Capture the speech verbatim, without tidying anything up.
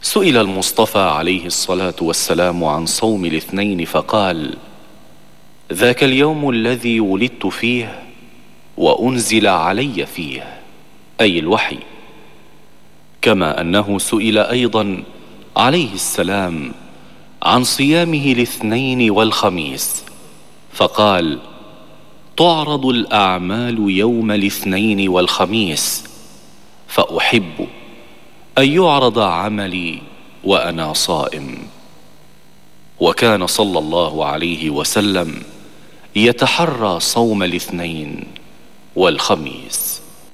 سئل المصطفى عليه الصلاة والسلام عن صوم الاثنين فقال: ذاك اليوم الذي ولدت فيه وأنزل علي فيه، أي الوحي. كما أنه سئل أيضا عليه السلام عن صيامه الاثنين والخميس فقال: تعرض الأعمال يوم الاثنين والخميس، فأحب أن يعرض عملي وأنا صائم. وكان صلى الله عليه وسلم يتحرى صوم الاثنين والخميس.